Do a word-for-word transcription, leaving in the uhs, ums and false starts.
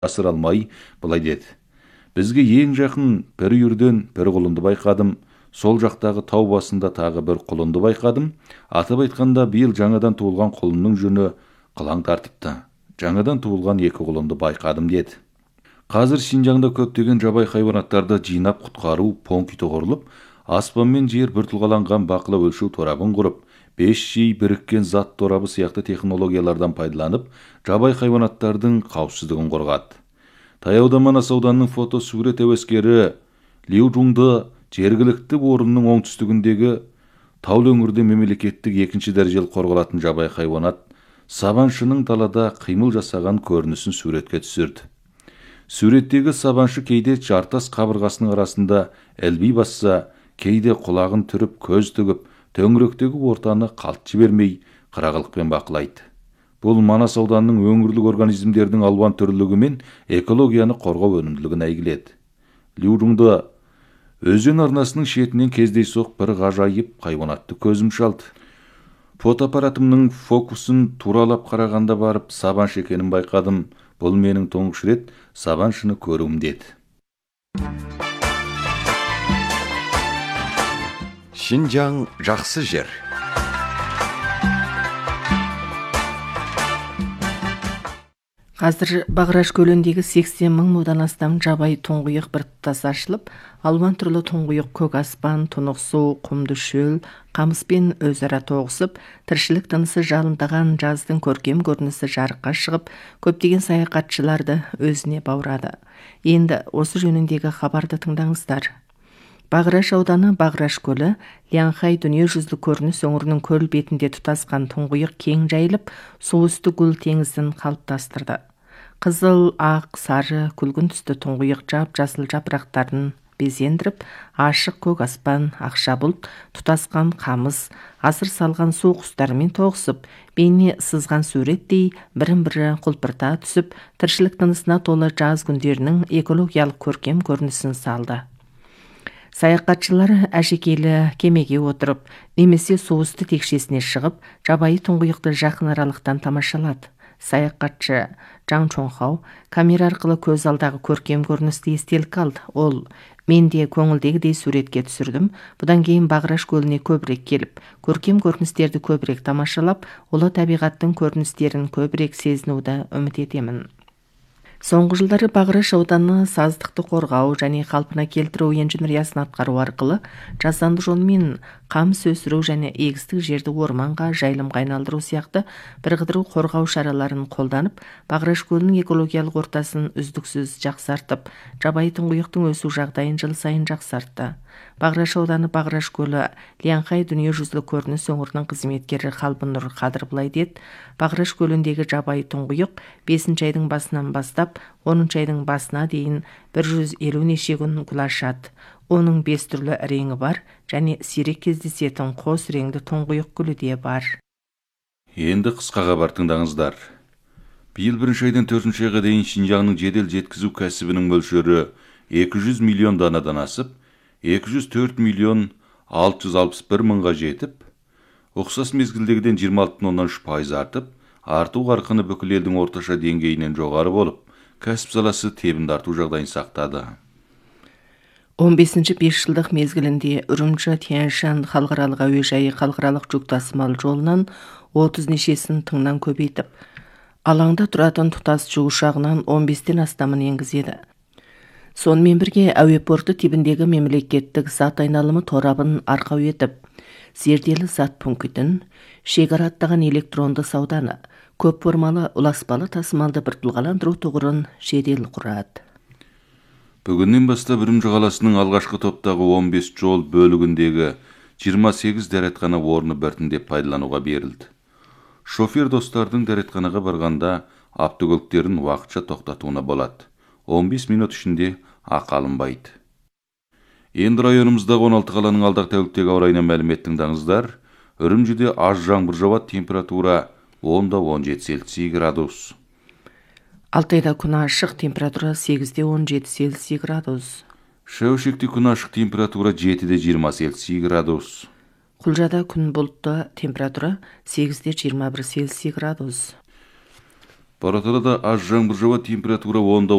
асыра алмай былай деді: бізге ең жақын бір үйірден бір құлынды байқадым. Сол жақтағы тау басында тағы бір құлынды байқадым. Атап айтқанда, биыл жаңадан туылған құлынның жүні қылаң тартыпты. Жаңадан туылған екі құлынды байқадым деді. Қазір Шинжаңда көптеген жабай хайуанаттарды жинап құтқару пункті құрылып, аспан мен жер бір тұлғаланған бақылау өлшеу торабын құрып, бес жи біріккен зат торабы сияқты технологиялардан пайдаланып, жабай хайуанаттардың қауіпсіздігін қорғады. Таяуда Манас ауданының фотосурет әуескері Лю Жунды жергілікті орынның оңтүстігіндегі таулы өңірде мемлекеттік екінші дәрежелі қорғалатын жабай хайуанат сабаншының далада қимыл жасаған көрінісін суретке түсірді. Суреттегі сабаншы кейде жартас қабырғасының арасында әлби басса, кейде құлағын түріп көз тігіп, төңіректегі ортаны қалт жібермей қырағылықпен бақылайды. Бұл Манас ауданының өңірлік организмдердің алуан түрлілігі мен экологияны қорғау өнімділігін әйгіледі. Лю Жунды өзен арнасының шетінен кездейсоқ бір ғажайып хайуанатты көзім шалды. Фотоаппаратымның фокусын туралап қарағанда барып сабаншы екенін байқадым. Бұл менің тұңғыш рет сабаншыны көруім деді. Шинжаң жақсы жер. Қазір Бағраш көліндегі сексен мың мыңдан астам жабай тұңғиық бір тұтас ашылып, алуан түрлі тұңғиық көк аспан, тұнық су, құмды шөл, қамыспен өзара тоғысып, тіршілік тынысы жалындаған жаздың көркем көрінісі жарыққа шығып, көптеген саяхатшыларды өзіне баурады. Енді осы жөніндегі хабарды тыңдаңыздар. Бағраш ауданы Бағраш көлі Лянхай дүниежүзілік көрініс өңірінің көл бетінде тұтасқан тұңғиық кең жайылып, су үсті гүл теңізін қалыптастырды. Қызыл, ақ, сары, күлгін түсті тұңғиық жап-жасыл жапырақтарын безендіріп, ашық көк аспан, ақша бұлт, тұтасқан қамыс, асыр салған су құстарымен тоғысып, бейне сызған суреттей бірін-бірі құлпырта түсіп, тіршілік тынысына толы жаз күндерінің экологиялық көркем көрінісін салды. Саяхатшылар әшекейлі кемеге отырып, немесе су үсті текшесіне шығып, жабайы тұңғиықты жақын аралықтан тамашалады. Саяхатшы Жаң Чонхау камера арқылы көз алдағы көркем көріністі естелік алды. Ол: мен де көңілдегідей суретке түсірдім. Бұдан кейін Бағраш көліне көбірек келіп, көркем көріністерді көбірек тамашалап, ұлы табиғаттың көріністерін көбірек сезінуді үміт етемін. Соңғы жылдары Бағраш ауданы саздықты қорғау және қалпына келтіру инженериясын атқару арқылы жасанды жолмен қамыс өсіру және егістік жерді орманға, жайылымға айналдыру сияқты бірқыдыру қорғау шараларын қолданып, Бағраш көлінің экологиялық ортасын үздіксіз жақсартып, жабайы тұңғиықтың өсу жағдайын жыл сайын жақсартты. Бағраш ауданы Бағраш көлі Лянхай дүниежүзілік көрініс өңірінің қызметкері Қалбынұр Қадыр былай деді: Бағраш көліндегі жабайы тұңғиық бесінші айдың басынан бастап оныншы айдың басына дейін бір жүз елу неше күн гүл ашады. Оның бес түрлі реңі бар және сирек кездесетін қос реңді тұңғиық гүлі де бар. Енді қысқа хабар тыңдаңыздар. Биыл бірінші айдан төртінші айға дейін Шинжаңның жедел жеткізу кәсібінің мөлшері екі жүз миллион данадан асып, екі жүз төрт миллион алты жүз алпыс бір мыңға жетіп, ұқсас мезгілдегіден жиырма алты бүтін оннан үш пайыз артып, арту қарқыны бүкіл елдің орташа деңгейінен жоғары болып, кәсіп саласы тебінді арту жағдайын сақтады. он бесінші бесжылдық мезгілінде Үрімжі Тянь-Шань халықаралық әуежайы халықаралық жүк тасымал жолынан отыз нешесін тыңнан көбейтіп, алаңда тұратын тұтас жүк ұшағынан он бестен астамын енгізеді. Сонымен бірге әуе порты типіндегі мемлекеттік зат айналымы торабын арқау етіп, зерделі зат пунктін, шекара аттаған электронды сауданы, көп формалы ұласпалы тасымалды бір тұлғаландыру тұғырын жедел құрады. Бүгіннен бастап Үрімжі қаласының алғашқы топтағы он бес жол бөлігіндегі жиырма сегіз дәретхана орны біртіндеп пайдалануға берілді. Шофер достардың дәретханаға барғанда автокөліктерін уақытша тоқтатуына болады. он бес минут ішінде ақы алынбайды. Енді районымыздағы он алты қаланың алдағы тәуліктегі ауа райынан мәлімет тыңдаңыздар. Үрімжіде аз жаңбыр жауады, температура онда он жеті Цельсий градус. Алтайда күн ашық, температура сегізде он жеті Цельсий градус. Шәуешекте күн ашық, температура жетіде жиырма Цельсий градус. Құлжада күн бұлтты, температура сегізде жиырма бір Цельсий градус. Баратарада аз жаңбыр жауады, температура онда